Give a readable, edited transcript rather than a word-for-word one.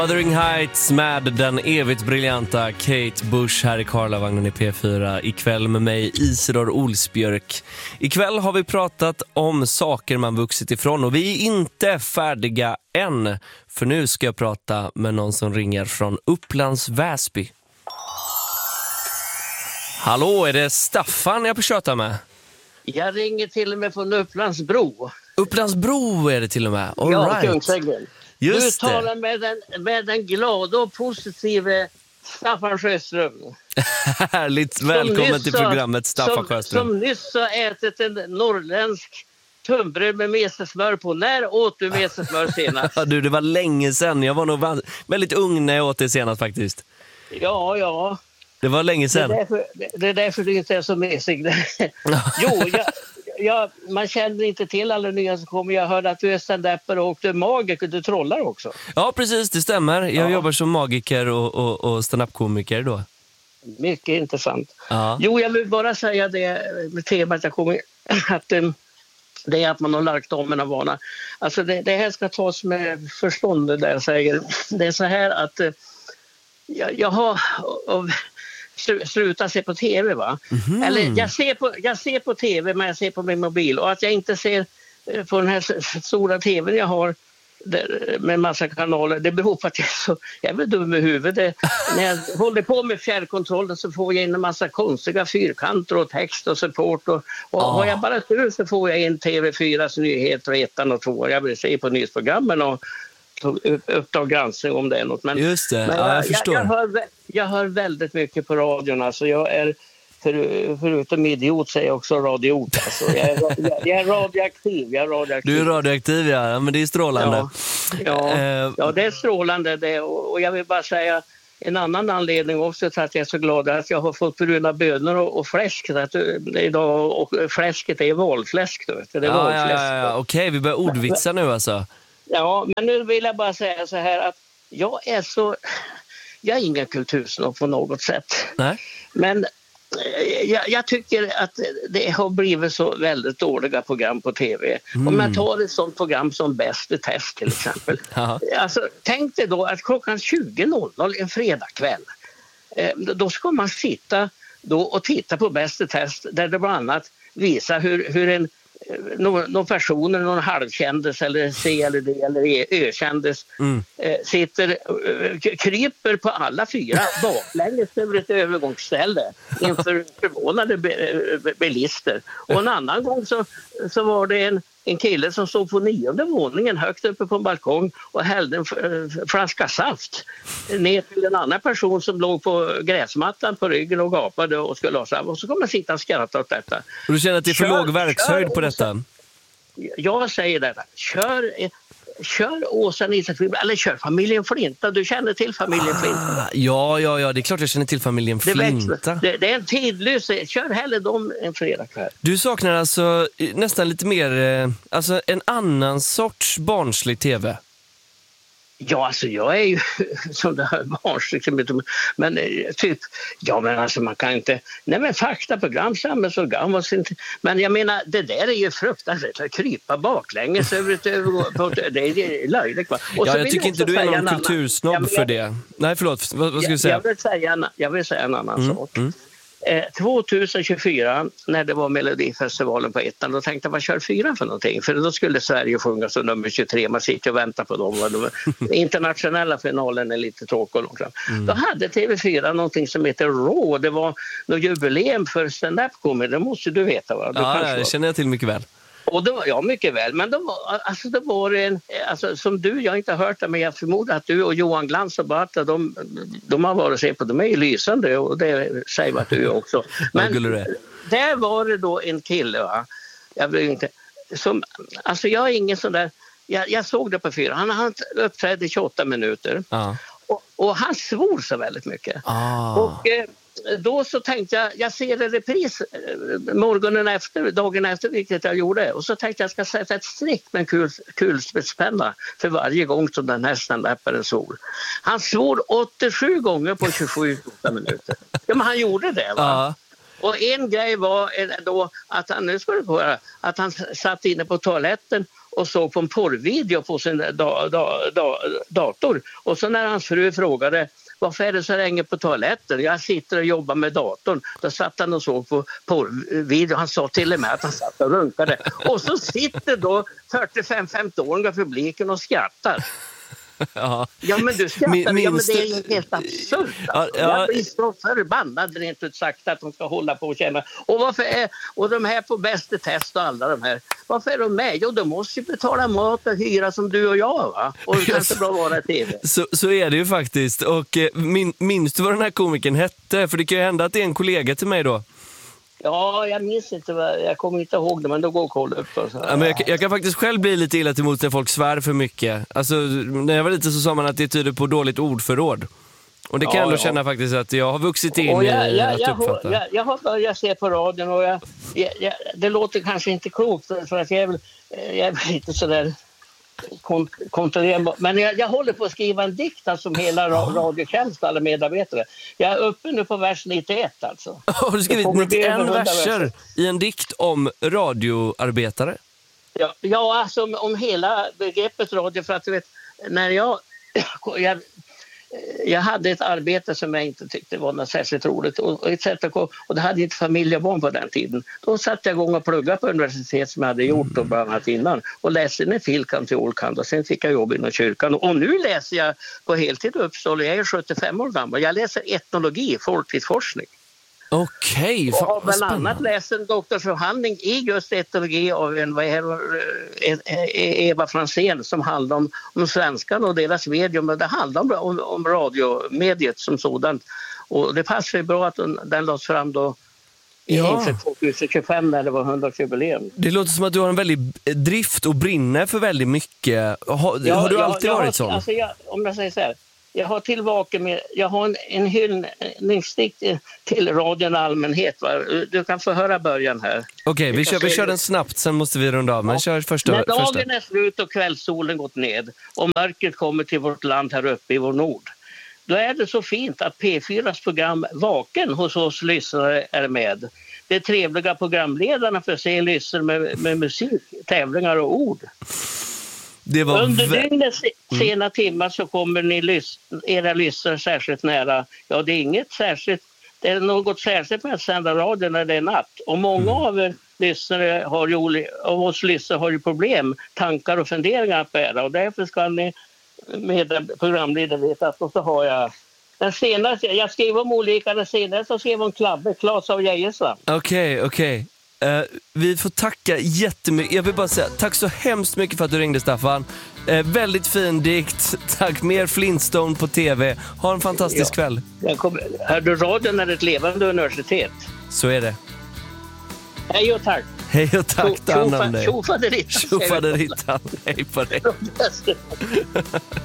Wuthering Heights med den evigt briljanta Kate Bush här i Karlavagnen i P4. Ikväll med mig Isidor Olsbjörk. Ikväll har vi pratat om saker man vuxit ifrån och vi är inte färdiga än. För nu ska jag prata med någon som ringer från Upplands Väsby. Hallå, är det Staffan jag försöker med? Jag ringer till och med från Upplandsbro. Upplandsbro är det till och med. All ja, right. Kungsängen. Du talar med den glada och positiva Staffan Sjöström. Härligt, välkommen till programmet Staffan Sjöström. Som nyss har ätit en norrländsk tunnbröd med mesesmör på. När åt du mesesmör senast? Du, det var länge sedan. Jag var nog väldigt ung när jag åt det senast faktiskt. Ja. Det var länge sedan. Det är därför du inte är så mesig. Man känner inte till alla nya som kommer. Jag hörde att du är stand-upper och du är magiker, du trollar också. Ja, precis, det stämmer. Jag jobbar som magiker och stand-up-komiker då. Mycket intressant. Ja. Jo, jag vill bara säga det med temat jag kommer att det är att man har lagt om en vana. Alltså det här ska tas med förstånd där jag säger. Det är så här att jag har slutat se på tv, va? Mm-hmm. Eller jag ser på tv, men jag ser på min mobil. Och att jag inte ser på den här stora tvn jag har med massa kanaler, det beror på att jag är väl dum i huvudet. När jag håller på med fjärrkontrollen så får jag in en massa konstiga fyrkanter och text och support. Och har jag bara tur så får jag in TV4s nyheter och 1 och 2. Jag vill se på nyhetsprogrammen och uppdrag granskning om det är något. Men, just det, men jag förstår. Jag hör väldigt mycket på radion. Alltså jag är, förutom idiot, så är jag också radiot. Alltså jag är radioaktiv. Du är radioaktiv, ja. Men det är strålande. Ja, det är strålande. Det. Och jag vill bara säga en annan anledning också till att jag är så glad att jag har fått bruna bönor och fläsk. Idag, och fläsket är valfläsk. Det är valfläsk. Ja. Okej, vi börjar ordvitsa nu alltså. Ja, men nu vill jag bara säga så här att jag är ingen kultursnobb på något sätt. Nej. Men jag tycker att det har blivit så väldigt dåliga program på tv. Om jag tar ett sånt program som Bäst i test till exempel. Alltså, tänk dig då att klockan 20.00 en fredagkväll, då ska man sitta då och titta på Bäst i test där det bland annat visar hur någon person, någon halvkändis eller C eller D eller Ö-kändis sitter, kryper på alla 4 baklänges över ett övergångsställe inför förvånade bilister. Och en annan gång så var det en kille som stod på 9:e våningen högt uppe på en balkong och hällde en flaska saft ner till en annan person som låg på gräsmattan på ryggen och gapade och skulle ha saft. Och så kommer man sitta och skratta åt detta. Och du känner att det är för låg verkshöjd på detta? Jag säger detta. Kör Åsa Nilsson eller kör familjen Flinta. Du känner till familjen Flinta? Ja, det är klart jag känner till familjen Flinta. Det är en tidlös. Kör hellre dem en fredagkväll. Du saknar alltså nästan lite mer, alltså en annan sorts barnslig tv. Ja, alltså jag är ju som det här barnsligt, men typ, men alltså man kan inte, faktaprogram, samhällsorgan, men jag menar, det där är ju fruktansvärt, att krypa baklänges över det är löjligt. Jag tycker inte du är någon kultursnobb för det. Nej, förlåt, vad ska du säga? Jag vill säga en annan sak. 2024 när det var Melodifestivalen på 1, då tänkte jag, vad kör 4 för någonting? För då skulle Sverige sjunga som nummer 23, man sitter och väntar på dem. Internationella finalen är lite tråkig. Då hade TV4 någonting som heter Raw, det var något jubileum för stand-up-komedi, det måste du veta, va? Det känner jag till mycket väl. Och det var, mycket väl, men det var en, som du, jag har inte hört det, men jag förmodar att du och Johan Glans och Barta, de har varit och se på, de är ju lysande, och det säger att du också. Men där var det då en kille, va? Jag vill inte, som, alltså jag är ingen sån där, jag såg det på 4, han uppträdde 28 minuter och han svor så väldigt mycket. Och då så tänkte jag ser en repris dagen efter, vilket jag gjorde. Och så tänkte jag ska sätta ett streck med en kulspetspenna för varje gång som den här stand-upparen svor. Han svor 87 gånger på 27 minuter. Ja, men han gjorde det, va? Och en grej var då att han satt inne på toaletten och såg på en porrvideo på sin dator. Och så när hans fru frågade varför är det så länge på toaletten? Jag sitter och jobbar med datorn. Då satt han och såg på porrvideo. Han sa till och med att han satt och runkade. Och så sitter då 45-50-åringar publiken och skrattar. Ja. Ja, men du skrattar. Ja, men det är ju helt absurt. Alltså. Jag blir så förbannad rent ut sagt att de ska hålla på och känna. Och de här på Bäst i test och alla de här. Varför är de med? Jo, de måste ju betala mat och hyra som du och jag, va? Och det kanske bra vara i tv. Så är det ju faktiskt. Och minns du vad den här komikern hette? För det kan ju hända att det är en kollega till mig då. Ja, jag minns inte, jag kommer inte ihåg det, men då går och kolla upp. Och så. Ja, men jag kan faktiskt själv bli lite illa till emot när folk svär för mycket. Alltså, när jag var lite så sa man att det tyder på dåligt ordförråd. Och det kan jag ändå känna faktiskt att jag har vuxit in i att uppfatta. Jag har börjat se på radion och det låter kanske inte klokt för att jag är lite sådär kontrollerbar. Men jag håller på att skriva en dikt som hela radiotjänst, alla medarbetare. Jag är uppe nu på vers 91 alltså. Har du skrivit 91 verser i en dikt om radioarbetare? Ja, alltså om hela begreppet radio, för att du vet, när jag hade ett arbete som jag inte tyckte var något särskilt roligt och det hade inte familj och barn på den tiden. Då satte jag igång och pluggade på universitet som jag hade gjort och bland annat innan och läste en filkanteolkand och sen fick jag jobb inom kyrkan och nu läser jag på heltid i Uppsala. Jag är 75 år gammal. Jag läser etnologi, folklivsforskning. Okej, och har bland annat läst en doktorsavhandling i just etologi av Eva Franzén som handlar om svenskan och deras medium. Det handlar om radiomediet som sådant. Och det passar ju bra att den lades fram då inför 2025 när det var 100-årsjubileum. Det låter som att du har en väldig drift och brinner för väldigt mycket. Har du alltid varit sån? Alltså om jag säger så här. Jag har en hyllningsdikt till radion allmänhet. Va? Du kan få höra början här. Okej, vi kör den snabbt, sen måste vi runda av. Men kör första. När dagen är slut och kvällssolen gått ned och mörkret kommer till vårt land här uppe i vår nord. Då är det så fint att P4s program Vaken hos oss lyssnare är med. Det är trevliga programledarna för sig lyssnar med musik, tävlingar och ord. Under dygnets sena timmar så kommer ni era lyssnare särskilt nära. Ja, det är inget särskilt. Det är något särskilt med att sända radio när det är natt. Och många av oss lyssnare har ju problem, tankar och funderingar att bära. Och därför ska ni med programledare veta att så har jag den senaste. Jag skrev om olika, den senaste skrev om Klabbe, Claes av Geijerstam. Okej. Vi får tacka jättemycket. Jag vill bara säga tack så hemskt mycket för att du ringde, Staffan. Väldigt fin dikt. Tack, mer Flintstone på tv. Ha en fantastisk kväll. Hör du, radion är ett levande universitet. Så är det. Hej och tack. Hej och tack, ta hand om dig. Tjofaderittan. Hej på dig.